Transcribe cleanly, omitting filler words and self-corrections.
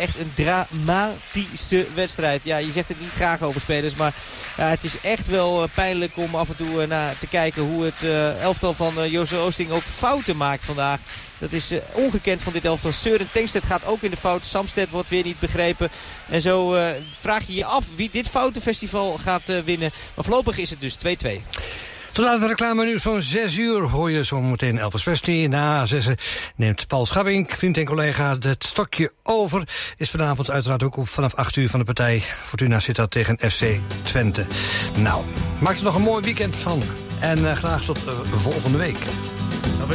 echt een dramatische wedstrijd. Ja, je zegt het niet graag over spelers, maar ja, het is echt wel pijnlijk om af en toe naar te kijken hoe het elftal van Jose Oosting ook fouten maakt vandaag. Dat is ongekend van dit elftal. Søren Tengstedt gaat ook in de fout. Samsted wordt weer niet begrepen. En zo vraag je je af wie dit foutenfestival gaat winnen. Maar voorlopig is het dus 2-2. Tot aan het reclame-nieuws van 6 uur hoor je zo meteen Elvis Presley. Na 6 neemt Paul Schabbing, vriend en collega, het stokje over. Is vanavond uiteraard ook vanaf 8 uur van de partij Fortuna Sittard tegen FC Twente. Nou, maak er nog een mooi weekend van. En graag tot volgende week.